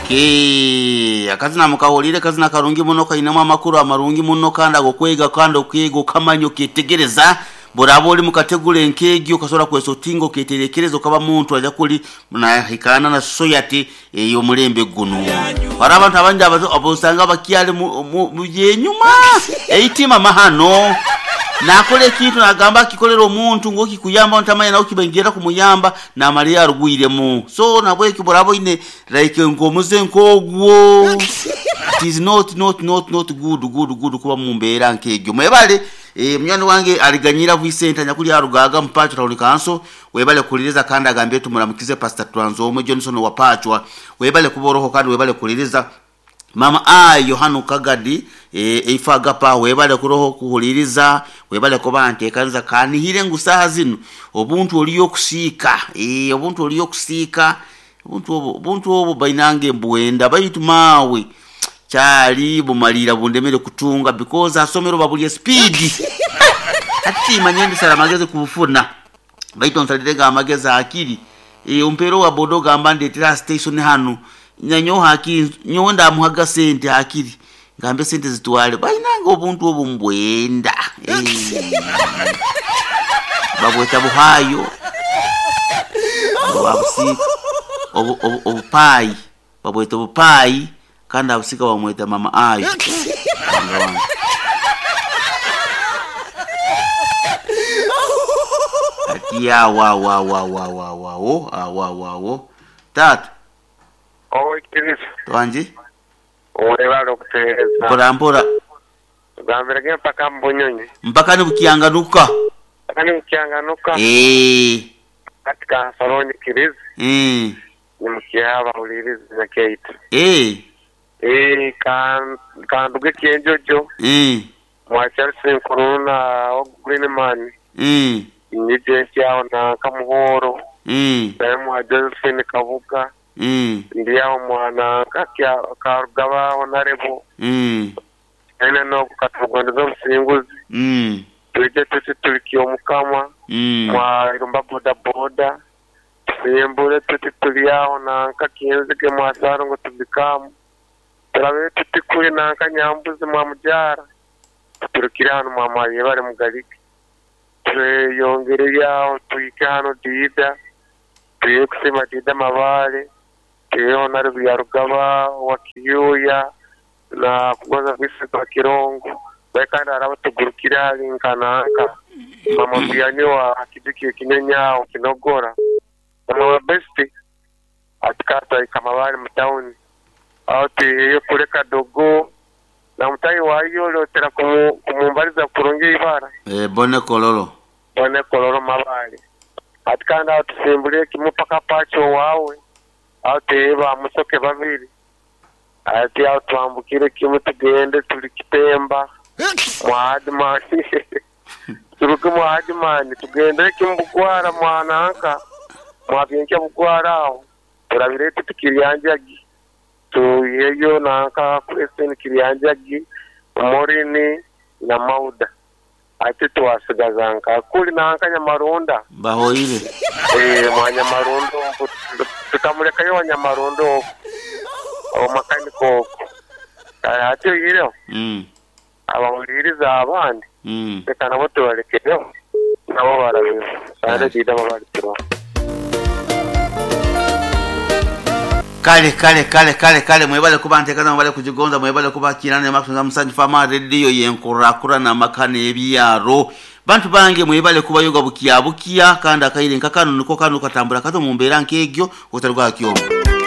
akazina mukahulire kazina karungi muno kainamu amakuru amarungi muno kandi agokwega kandi okwego kamanyo ketegereza borabo oli mukategula enkegi okasobola kwesotingo keterekerezo kaba muntu aja kuli na hikana na soyati eyo mulembe guno para abantu abanje abosanga bakyale mu yenyuma eitima mahano nakole kitu nagamba kikolera omuntu ngoki kuyamba ntamanya na ukibengera kumuyamba na Maria rugwiremu so nabwe kiborabo ine like ngomuze nkogwo it is not good kuba mumbera nkegyo mwebale mnyani wange aliganyira Vicente nyakuli arugaga mpacho tauli kanso webale kuliriza kandi agambe tumuramukize Pastor Tranzomwe Johnson wapachwa webale kuboroho kandi webale kuliriza Mama Yohanu Kagadi eifaga pa webale kuroho kuhuliriza webale ko bantekanza kandi hire ngusaha zino obuntu oliyo kusika obuntu oliyo kusika obuntu obo bainange mbwenda bayitumawe chali bumalira bundemere kutunga because asomero babulie speed ati manyende sala mageze kubufuna baitonsalirega amageza akili umpero wa bodoga ambande tira station hanu nyanyo haki nyonda muhaga sente akili ngambe sente zitwale bainanga obuntu obumbwenda babweta buhayo babusi obupai babweta obupai kandi abusika bamweta Mama Ayo atia wa tatu Kiris. Twanji? Wala okuteeza. Mpora. Gambirege mpaka Mbonyonyi. Mpaka ni bukianganuka. Katika saloni Kiris. Ni mkiaba ulirizi na Kate. Kanduge kienjojo. Mwa Chelsea Corona Greenman. Ni jensi yao na Kamuhoro. Mwa Josephine Kavuka. Ndiya mwana kakya karugaba onarebo ene no katugondoza musinguzi tuje tulikiyo mukama mwa irumba boda sembule tuliyaho na kakinzige mwasaro ngo tubikamu turabe tutikuri na kanyambuzi mwa mujara turikira hano mama yebare mugariki yongere yaho tuyikano dida tuyekusema dida mabale Leonardo Yarugaba wakiyuya na kugoza visi wa Kirongo bakanda arabatugurukira linkanaka mama byanyo wa kidiki kinenya kinogora mama besti atkata ikamabali mtauni auti yo kureka dogo na mtai wayo lotera kumumbaliza kurongea ibara bone kololo mabali atkanda atusimbule kimupaka pacho wawe Auteba musoke babiri ati autwambukire kimwe tugende tulikitemba mwadima turuke mwadimani tugende kimbugwara mwananka mwabyenke bugwara aho turabire tukiryanjagi tuyeyo nanka kwesen kiryanjagi morini na mauda ati tuwasigazanka kuli nanka Nyamaronda bahoire Mwanyamarondo tukamuleka yo Nyamarondo o makaniko ati yiro abawuliriza abandi tekana boto balekeyo nabo barabizo sare dida babaritiro kale mwebale kubantekana mwebale kujigonza mwebale kubakirana makuza musanyi fama radio yenkurakura na makane ebyaro bantu bange mwebale kuba yoga bukiya kandi akaire nkakano niko kanu katambula kato mumbera nkegyo otarwa kyombo